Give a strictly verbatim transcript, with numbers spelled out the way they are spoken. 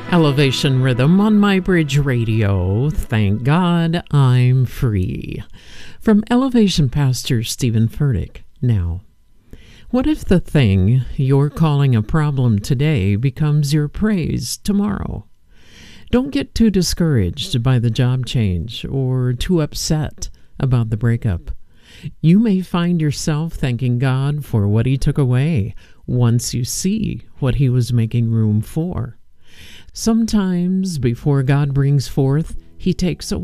Elevation Rhythm on MyBridge Radio. Thank God I'm free. From Elevation Pastor Stephen Furtick. Now, what if the thing you're calling a problem today becomes your praise tomorrow? Don't get too discouraged by the job change or too upset about the breakup. You may find yourself thanking God for what He took away once you see what He was making room for. Sometimes before God brings forth, He takes away.